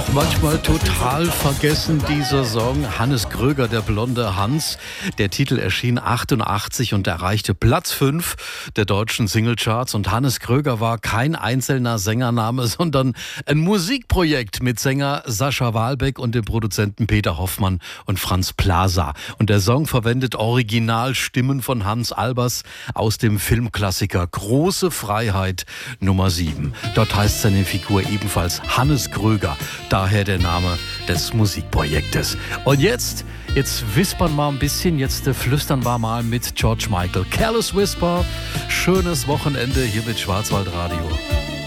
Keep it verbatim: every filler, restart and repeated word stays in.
Manchmal total vergessen, dieser Song. Hannes Gröger, der blonde Hans. Der Titel erschien achtundachtzig und erreichte Platz fünf der deutschen Singlecharts. Und Hannes Gröger war kein einzelner Sängername, sondern ein Musikprojekt mit Sänger Sascha Wahlbeck und dem Produzenten Peter Hoffmann und Franz Plaza. Und der Song verwendet Originalstimmen von Hans Albers aus dem Filmklassiker Große Freiheit Nummer sieben. Dort heißt seine Figur ebenfalls Hannes Gröger. Daher der Name des Musikprojektes. Und jetzt, jetzt wispern wir ein bisschen, jetzt äh, flüstern wir mal mit George Michael. Careless Whisper, schönes Wochenende hier mit Schwarzwaldradio.